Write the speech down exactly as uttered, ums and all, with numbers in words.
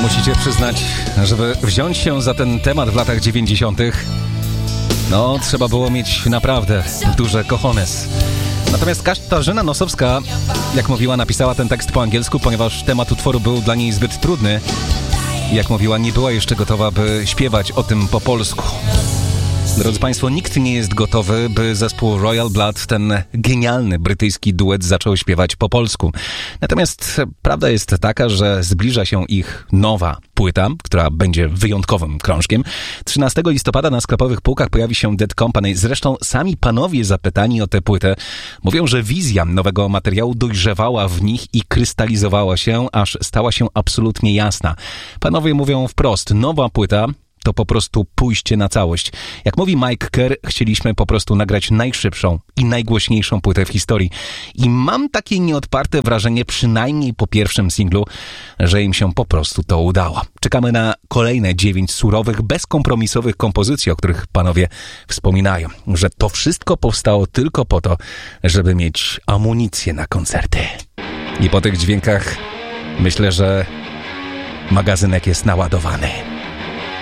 Musicie przyznać, żeby wziąć się za ten temat w latach dziewięćdziesiątych, no trzeba było mieć naprawdę duże cojones. Natomiast Katarzyna Nosowska, jak mówiła, napisała ten tekst po angielsku, ponieważ temat utworu był dla niej zbyt trudny. Jak mówiła, nie była jeszcze gotowa, by śpiewać o tym po polsku. Drodzy Państwo, nikt nie jest gotowy, by zespół Royal Blood, ten genialny brytyjski duet, zaczął śpiewać po polsku. Natomiast prawda jest taka, że zbliża się ich nowa płyta, która będzie wyjątkowym krążkiem. trzynastego listopada na sklepowych półkach pojawi się Dead Company. Zresztą sami panowie zapytani o tę płytę mówią, że wizja nowego materiału dojrzewała w nich i krystalizowała się, aż stała się absolutnie jasna. Panowie mówią wprost, nowa płyta to po prostu pójście na całość. Jak mówi Mike Kerr, chcieliśmy po prostu nagrać najszybszą i najgłośniejszą płytę w historii. I mam takie nieodparte wrażenie, przynajmniej po pierwszym singlu, że im się po prostu to udało. Czekamy na kolejne dziewięć surowych, bezkompromisowych kompozycji, o których panowie wspominają. Że to wszystko powstało tylko po to, żeby mieć amunicję na koncerty. I po tych dźwiękach myślę, że magazynek jest naładowany.